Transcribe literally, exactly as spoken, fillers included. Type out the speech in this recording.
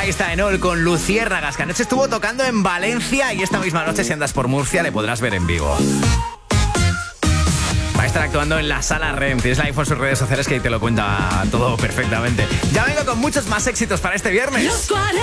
Ahí está Enol con Luciérnagas, que anoche estuvo tocando en Valencia y esta misma noche, si andas por Murcia, le podrás ver en vivo. Va a estar actuando en la Sala R E M. Tienes la info en sus redes sociales que ahí te lo cuenta todo perfectamente. Ya vengo con muchos más éxitos para este viernes.